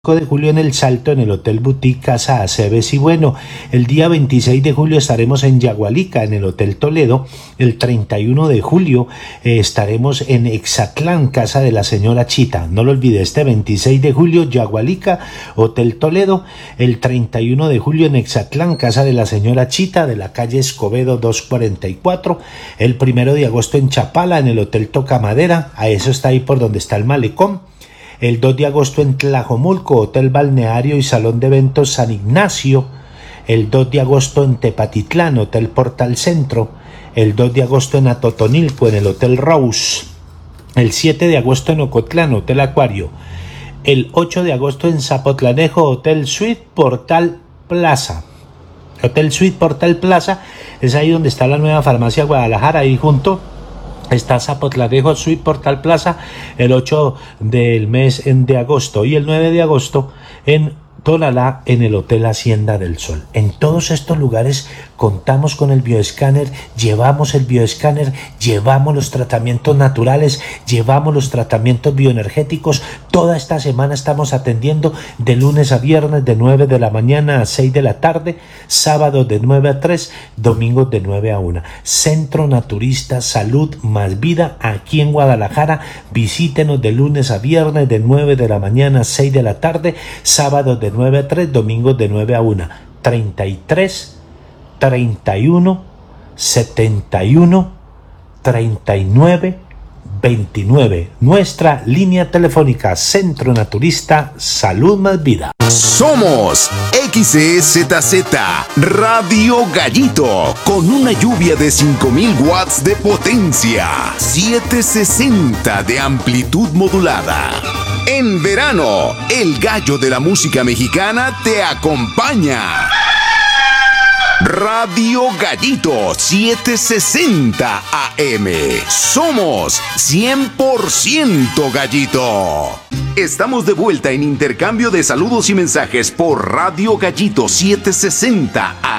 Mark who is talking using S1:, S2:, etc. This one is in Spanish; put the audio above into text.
S1: de julio en El Salto, en el Hotel Boutique Casa Aceves. Y bueno, el día 26 de julio estaremos en Yagualica, en el Hotel Toledo. El 31 de julio estaremos en Exatlán, Casa de la Señora Chita. No lo olvides, este 26 de julio, Yagualica, Hotel Toledo. El 31 de julio en Exatlán, Casa de la Señora Chita, de la calle Escobedo 244. El 1 de agosto en Chapala, en el Hotel Tocamadera. A eso está ahí por donde está el malecón. El 2 de agosto en Tlajomulco, Hotel Balneario y Salón de Eventos San Ignacio. El 2 de agosto en Tepatitlán, Hotel Portal Centro. El 2 de agosto en Atotonilco, en el Hotel Rose. El 7 de agosto en Ocotlán, Hotel Acuario. El 8 de agosto en Zapotlanejo, Hotel Suite Portal Plaza. Hotel Suite Portal Plaza es ahí donde está la nueva farmacia Guadalajara, ahí junto. Está Zapotlanejo Suite Portal Plaza el 8 del mes de agosto y el 9 de agosto en Tonalá, en el Hotel Hacienda del Sol. En todos estos lugares contamos con el bioescáner, llevamos el bioescáner, llevamos los tratamientos naturales, llevamos los tratamientos bioenergéticos. Toda esta semana estamos atendiendo de lunes a viernes de 9 de la mañana a 6 de la tarde, sábados de 9 a 3, domingos de 9 a 1. Centro Naturista Salud Más Vida aquí en Guadalajara. Visítenos de lunes a viernes de 9 de la mañana a 6 de la tarde, sábados de 9 a 3, domingos de 9 a 1. 33 31 71 39 29. Nuestra línea telefónica, Centro Naturista Salud Más Vida.
S2: Somos XEZZ Radio Gallito, con una lluvia de 5000 watts de potencia, 760 de amplitud modulada. En verano, el gallo de la música mexicana te acompaña. Radio Gallito 760 AM. Somos 100% Gallito. Estamos de vuelta en intercambio de saludos y mensajes por Radio Gallito 760 AM.